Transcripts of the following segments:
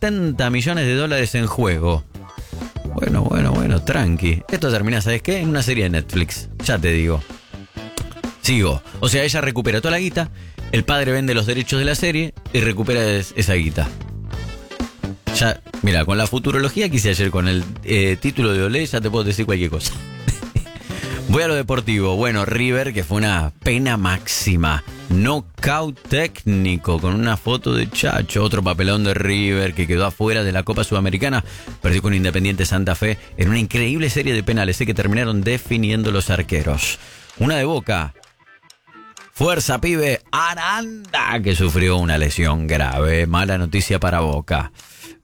$70 millones en juego. Bueno, tranqui. Esto termina, ¿sabes qué? En una serie de Netflix, ya te digo. Sigo. O sea, ella recupera toda la guita, el padre vende los derechos de la serie y recupera esa guita. Ya, mira, con la futurología que hice ayer con el título de Olé, ya te puedo decir cualquier cosa. Voy a lo deportivo. Bueno, River, que fue una pena máxima. Knockout técnico con una foto de Chacho. Otro papelón de River que quedó afuera de la Copa Sudamericana. Perdió con Independiente Santa Fe en una increíble serie de penales que terminaron definiendo los arqueros. Una de Boca. Fuerza, pibe. Aranda, que sufrió una lesión grave. Mala noticia para Boca.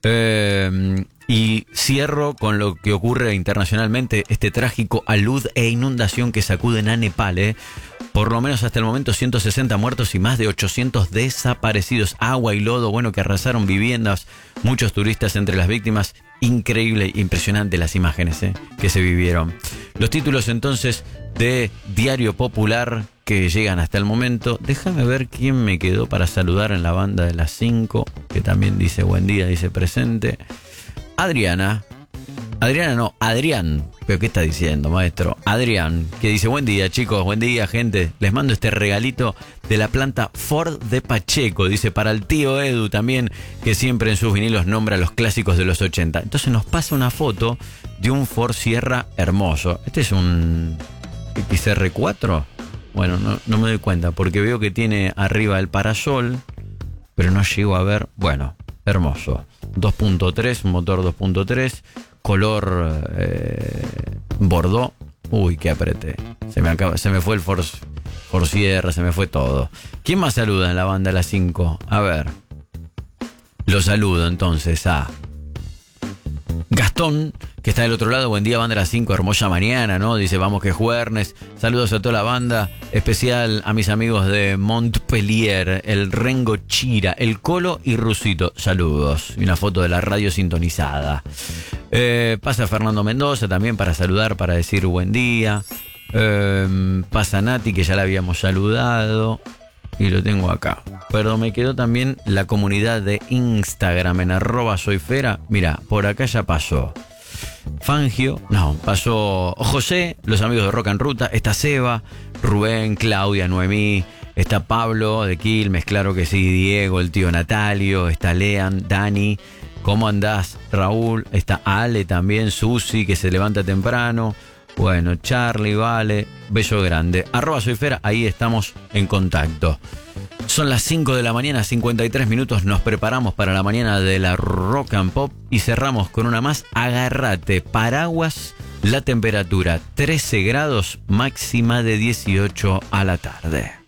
Y cierro con lo que ocurre internacionalmente, este trágico alud e inundación que sacuden a Nepal. Por lo menos hasta el momento 160 muertos y más de 800 desaparecidos. Agua y lodo, bueno, que arrasaron viviendas, muchos turistas entre las víctimas. Increíble, impresionante las imágenes que se vivieron. Los títulos entonces de Diario Popular que llegan hasta el momento. Déjame ver quién me quedó para saludar en la banda de las 5, que también dice buen día, dice presente. Adrián. ¿Pero qué está diciendo, maestro? Adrián, que dice buen día, chicos, buen día, gente. Les mando este regalito de la planta Ford de Pacheco. Dice para el tío Edu también, que siempre en sus vinilos nombra los clásicos de los 80. Entonces nos pasa una foto de un Ford Sierra hermoso. Este es un XR4. Bueno, no me doy cuenta porque veo que tiene arriba el parasol, pero no llego a ver. Bueno, hermoso. 2.3, motor 2.3, color Bordeaux. Uy, qué apreté. Se me fue el Ford Sierra, se me fue todo. ¿Quién más saluda en la banda a las 5? A ver. Lo saludo entonces a Gastón, que está del otro lado. Buen día, banda a las 5, hermosa mañana, ¿no? Dice, vamos que juernes. Saludos a toda la banda, especial a mis amigos de Montpellier, el Rengo Chira, el Colo y Rusito. Saludos. Y una foto de la radio sintonizada. Pasa Fernando Mendoza también para saludar, para decir buen día. Pasa Nati, que ya la habíamos saludado. Y lo tengo acá. Pero me quedó también la comunidad de Instagram en @soyfera. Mira, por acá ya pasó Fangio, pasó José, los amigos de Rock en Ruta. Está Seba, Rubén, Claudia, Noemí. Está Pablo de Quilmes, claro que sí. Diego, el tío Natalio. Está Lean, Dani. ¿Cómo andás, Raúl? Está Ale también, Susi, que se levanta temprano. Bueno, Charlie, Vale, beso grande. @soyfera, ahí estamos en contacto. Son las 5 de la mañana, 53 minutos. Nos preparamos para la mañana de la Rock and Pop y cerramos con una más. Agárrate, paraguas, la temperatura 13 grados, máxima de 18 a la tarde.